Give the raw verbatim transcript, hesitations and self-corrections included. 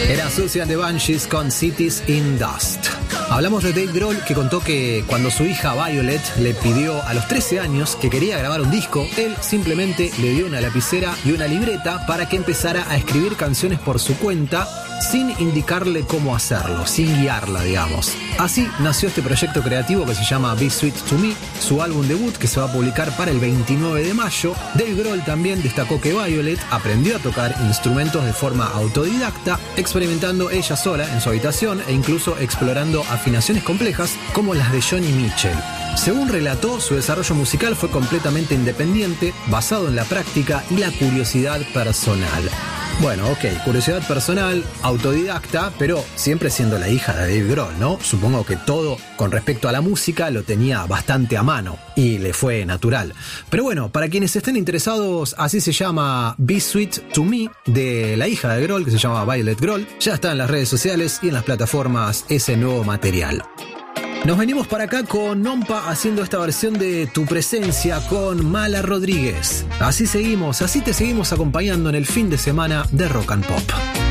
Era Siouxsie and the Banshees con Cities in Dust. Hablamos de Dave Grohl, que contó que cuando su hija Violet le pidió a los trece años que quería grabar un disco, él simplemente le dio una lapicera y una libreta para que empezara a escribir canciones por su cuenta, sin indicarle cómo hacerlo, sin guiarla, digamos. Así nació este proyecto creativo que se llama Be Sweet to Me, su álbum debut que se va a publicar para el veintinueve de mayo. Dave Grohl también destacó que Violet aprendió a tocar instrumentos de forma autodidacta, experimentando ella sola en su habitación e incluso explorando afinaciones complejas como las de Joni Mitchell. Según relató, su desarrollo musical fue completamente independiente, basado en la práctica y la curiosidad personal. Bueno, ok, curiosidad personal, autodidacta, pero siempre siendo la hija de Dave Grohl, ¿no? Supongo que todo con respecto a la música lo tenía bastante a mano y le fue natural. Pero bueno, para quienes estén interesados, así se llama Be Sweet to Me, de la hija de Grohl, que se llama Violet Grohl. Ya está en las redes sociales y en las plataformas ese nuevo material. Nos venimos para acá con Nompa haciendo esta versión de Tu Presencia con Mala Rodríguez. Así seguimos, así te seguimos acompañando en el fin de semana de Rock and Pop.